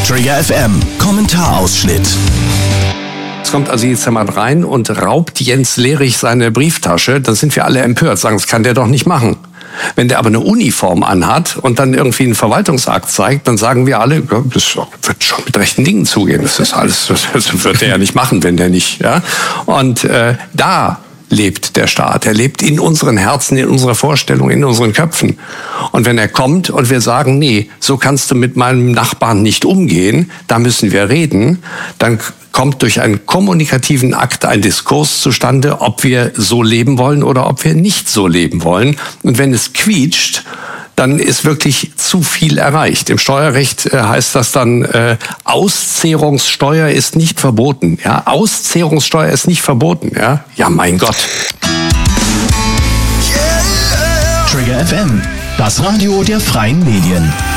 Trigger FM, Kommentarausschnitt. Es kommt also jetzt jemand rein und raubt Jens Lehrig seine Brieftasche, dann sind wir alle empört, sagen, das kann der doch nicht machen. Wenn der aber eine Uniform anhat und dann irgendwie einen Verwaltungsakt zeigt, dann sagen wir alle, das wird schon mit rechten Dingen zugehen. Das ist alles, das wird der ja nicht machen, wenn der nicht. Ja? Und da lebt der Staat. Er lebt in unseren Herzen, in unserer Vorstellung, in unseren Köpfen. Und wenn er kommt und wir sagen, nee, so kannst du mit meinem Nachbarn nicht umgehen, da müssen wir reden, dann kommt durch einen kommunikativen Akt ein Diskurs zustande, ob wir so leben wollen oder ob wir nicht so leben wollen. Und wenn es quietscht, dann ist wirklich zu viel erreicht. Im Steuerrecht heißt das dann, Auszehrungssteuer ist nicht verboten. Ja? Auszehrungssteuer ist nicht verboten. Ja, ja, mein Gott. Trigger FM, das Radio der freien Medien.